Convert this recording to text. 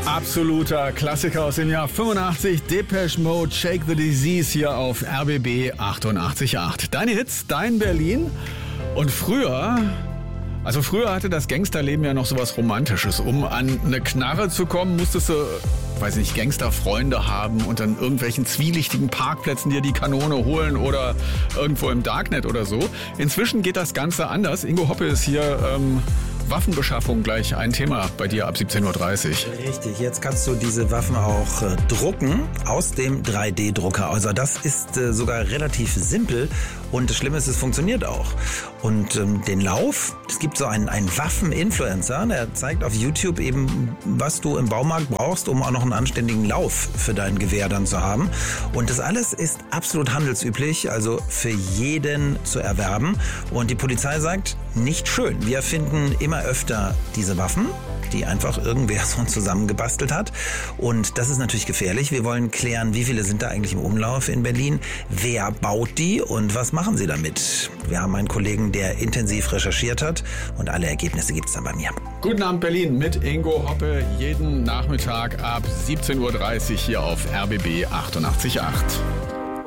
Absoluter Klassiker aus dem Jahr 85, Depeche Mode, Shake the Disease hier auf RBB 88.8. Deine Hits, dein Berlin. Und früher hatte das Gangsterleben ja noch sowas Romantisches. Um an eine Knarre zu kommen, musstest du, Gangsterfreunde haben und an irgendwelchen zwielichtigen Parkplätzen dir die Kanone holen oder irgendwo im Darknet oder so. Inzwischen geht das Ganze anders. Ingo Hoppe ist hier, Waffenbeschaffung gleich ein Thema bei dir ab 17.30 Uhr. Richtig, jetzt kannst du diese Waffen auch drucken aus dem 3D-Drucker. Also das ist sogar relativ simpel und das Schlimme ist, es funktioniert auch. Und den Lauf, es gibt so einen Waffen-Influencer, der zeigt auf YouTube eben, was du im Baumarkt brauchst, um auch noch einen anständigen Lauf für dein Gewehr dann zu haben. Und das alles ist absolut handelsüblich, also für jeden zu erwerben. Und die Polizei sagt, nicht schön. Wir finden immer öfter diese Waffen, die einfach irgendwer so zusammengebastelt hat. Und das ist natürlich gefährlich. Wir wollen klären, wie viele sind da eigentlich im Umlauf in Berlin? Wer baut die und was machen sie damit? Wir haben einen Kollegen, der intensiv recherchiert hat und alle Ergebnisse gibt es dann bei mir. Guten Abend Berlin mit Ingo Hoppe. Jeden Nachmittag ab 17.30 Uhr hier auf RBB 88.8.